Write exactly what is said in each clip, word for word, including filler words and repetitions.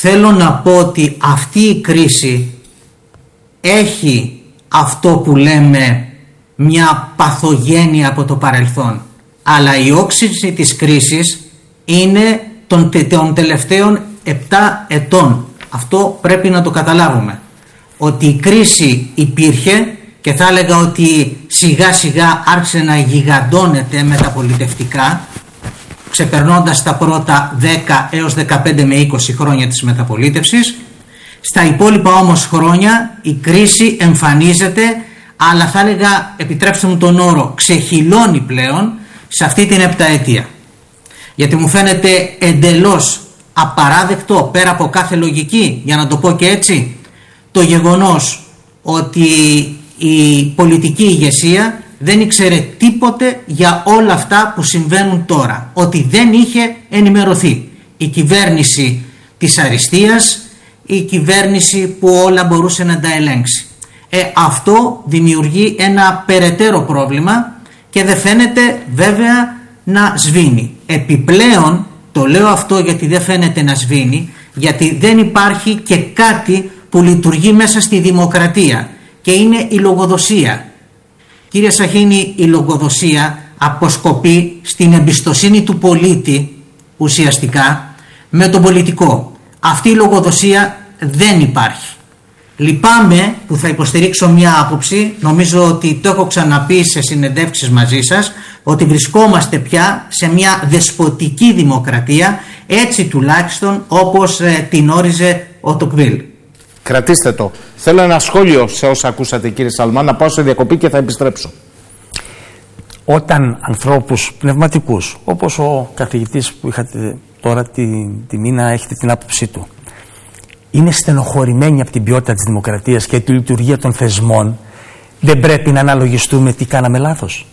θέλω να πω ότι αυτή η κρίση έχει αυτό που λέμε μια παθογένεια από το παρελθόν, αλλά η όξυνση της κρίσης είναι των, των τελευταίων επτά ετών. Αυτό πρέπει να το καταλάβουμε, ότι η κρίση υπήρχε και θα έλεγα ότι σιγά σιγά άρχισε να γιγαντώνεται μεταπολιτευτικά, ξεπερνώντας τα πρώτα δέκα έως δεκαπέντε με είκοσι χρόνια της μεταπολίτευσης. Στα υπόλοιπα όμως χρόνια η κρίση εμφανίζεται, αλλά θα έλεγα, επιτρέψτε μου τον όρο, ξεχυλώνει πλέον σε αυτή την επταετία. Γιατί μου φαίνεται εντελώς απαράδεκτο, πέρα από κάθε λογική, για να το πω και έτσι, το γεγονός ότι η πολιτική ηγεσία δεν ήξερε τίποτε για όλα αυτά που συμβαίνουν τώρα, ότι δεν είχε ενημερωθεί. Η κυβέρνηση της αριστείας, η κυβέρνηση που όλα μπορούσε να τα ελέγξει. Ε, αυτό δημιουργεί ένα περαιτέρω πρόβλημα και δεν φαίνεται βέβαια να σβήνει. Επιπλέον, το λέω αυτό γιατί δεν φαίνεται να σβήνει, γιατί δεν υπάρχει και κάτι που λειτουργεί μέσα στη δημοκρατία, και είναι η λογοδοσία. Κύριε Σαχίνη, η λογοδοσία αποσκοπεί στην εμπιστοσύνη του πολίτη ουσιαστικά με τον πολιτικό. Αυτή η λογοδοσία δεν υπάρχει. Λυπάμαι που θα υποστηρίξω μια άποψη, νομίζω ότι το έχω ξαναπεί σε συνεντεύξεις μαζί σας, ότι βρισκόμαστε πια σε μια δεσποτική δημοκρατία, έτσι τουλάχιστον όπως ε, την όριζε ο Τοκβίλ. Κρατήστε το. Θέλω ένα σχόλιο σε όσα ακούσατε, κύριε Σαλμά, να πάω σε διακοπή και θα επιστρέψω. Όταν ανθρώπους πνευματικούς, όπως ο καθηγητής που είχατε τώρα τη τιμή να έχετε την άποψή του, είναι στενοχωρημένοι από την ποιότητα της δημοκρατίας και τη λειτουργία των θεσμών, δεν πρέπει να αναλογιστούμε τι κάναμε λάθος?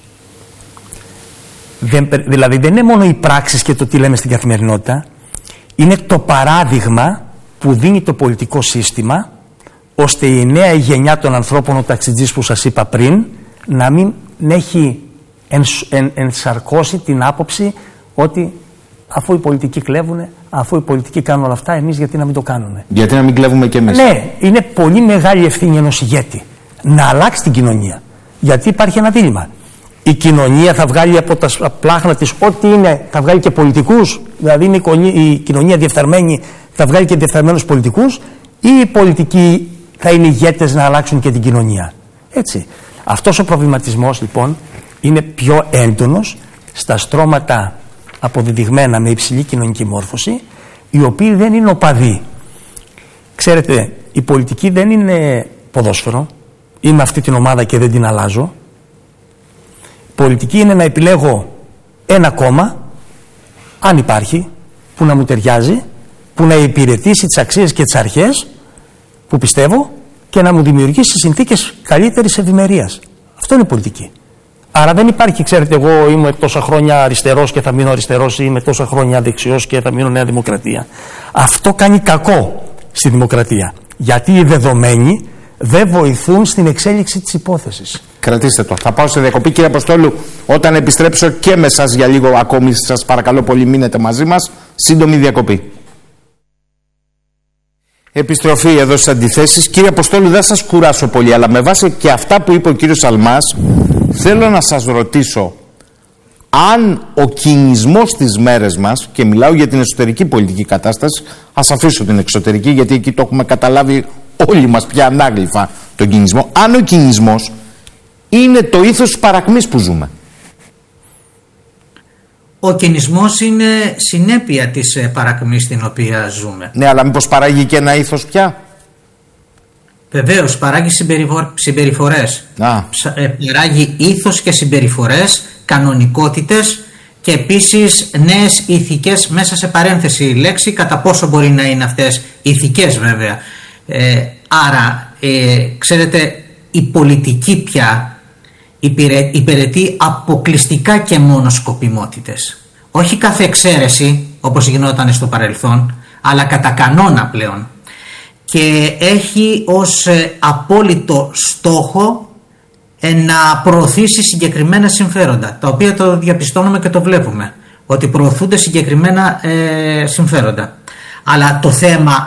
Δεν, δηλαδή δεν είναι μόνο οι πράξεις και το τι λέμε στην καθημερινότητα, είναι το παράδειγμα που δίνει το πολιτικό σύστημα, ώστε η νέα γενιά των ανθρώπων, ο ταξιτζής που σας είπα πριν, να μην έχει ενσ, εν, ενσαρκώσει την άποψη ότι αφού οι πολιτικοί κλέβουνε, αφού οι πολιτικοί κάνουν όλα αυτά, εμείς γιατί να μην το κάνουμε? Γιατί να μην κλέβουμε κι εμείς? Ναι, είναι πολύ μεγάλη ευθύνη ενός ηγέτη να αλλάξει την κοινωνία. Γιατί υπάρχει ένα δίλημμα. Η κοινωνία θα βγάλει από τα πλάχνα της ό,τι είναι, θα βγάλει και πολιτικούς, δηλαδή είναι η κοινωνία διεφθαρμένη, θα βγάλει και διεφθαρμένους πολιτικούς, ή οι πολιτικοί θα είναι ηγέτες να αλλάξουν και την κοινωνία? Έτσι. Αυτός ο προβληματισμός λοιπόν είναι πιο έντονος στα στρώματα αποδεδειγμένα με υψηλή κοινωνική μόρφωση, οι οποίοι δεν είναι οπαδοί. Ξέρετε, η πολιτική δεν είναι ποδόσφαιρο. Είμαι αυτή την ομάδα και δεν την αλλάζω. Η πολιτική είναι να επιλέγω ένα κόμμα, αν υπάρχει, που να μου ταιριάζει, που να υπηρετήσει τις αξίες και τις αρχές που πιστεύω και να μου δημιουργήσει συνθήκες καλύτερης ευημερίας. Αυτό είναι πολιτική. Άρα δεν υπάρχει, ξέρετε, εγώ είμαι τόσα χρόνια αριστερός και θα μείνω αριστερός, ή είμαι τόσα χρόνια δεξιός και θα μείνω Νέα Δημοκρατία. Αυτό κάνει κακό στη δημοκρατία. Γιατί οι δεδομένοι δεν βοηθούν στην εξέλιξη της υπόθεσης. Κρατήστε το. Θα πάω σε διακοπή, κύριε Αποστόλου. Όταν επιστρέψω και με σας για λίγο ακόμη, σας παρακαλώ πολύ, μείνετε μαζί μας. Σύντομη διακοπή. Επιστροφή εδώ στις αντιθέσεις. Κύριε Αποστόλου, δεν σας κουράσω πολύ, αλλά με βάση και αυτά που είπε ο κύριος Σαλμάς, θέλω να σας ρωτήσω αν ο κινησμός στις μέρες μας, και μιλάω για την εσωτερική πολιτική κατάσταση, ας αφήσω την εξωτερική γιατί εκεί το έχουμε καταλάβει όλοι μας πια ανάγλυφα τον κινησμό, αν ο κινησμός είναι το ήθος της παρακμής που ζούμε? Ο κινησμός είναι συνέπεια της παρακμής στην οποία ζούμε. Ναι, αλλά μήπως παράγει και ένα ήθος πια? Βεβαίως, παράγει συμπεριφορές. Α. Παράγει ήθος και συμπεριφορές, κανονικότητες και επίσης νέες ηθικές, μέσα σε παρένθεση η λέξη, κατά πόσο μπορεί να είναι αυτές ηθικές βέβαια. Ε, άρα, ε, ξέρετε, η πολιτική πια υπηρε, υπηρετεί αποκλειστικά και μόνο σκοπιμότητες. Όχι κάθε εξαίρεση όπως γινόταν στο παρελθόν, αλλά κατά κανόνα πλέον. Και έχει ως ε, απόλυτο στόχο ε, να προωθήσει συγκεκριμένα συμφέροντα, τα οποία το διαπιστώνουμε και το βλέπουμε, ότι προωθούνται συγκεκριμένα ε, συμφέροντα. Αλλά το θέμα